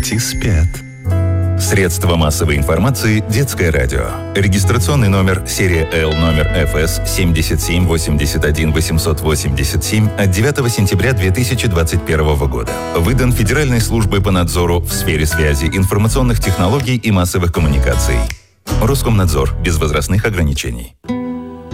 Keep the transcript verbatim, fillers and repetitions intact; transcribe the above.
дети спят. Средства массовой информации «Детское радио». Регистрационный номер, серия Л, номер эф эс семь семь восемь один восемь восемь семь от девятого сентября две тысячи двадцать первого года. Выдан Федеральной службой по надзору в сфере связи, информационных технологий и массовых коммуникаций. Роскомнадзор. Без возрастных ограничений.